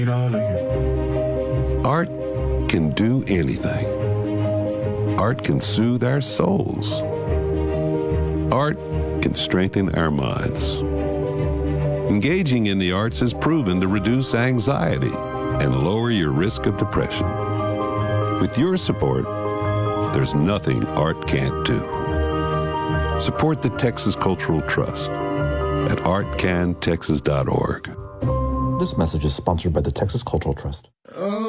Art can do anything. Art can soothe our souls. Art can strengthen our minds. Engaging in the arts is proven to reduce anxiety and lower your risk of depression. With your support, there's nothing art can't do. Support the Texas Cultural Trust at artcantexas.org. This message is sponsored by the Texas Cultural Trust.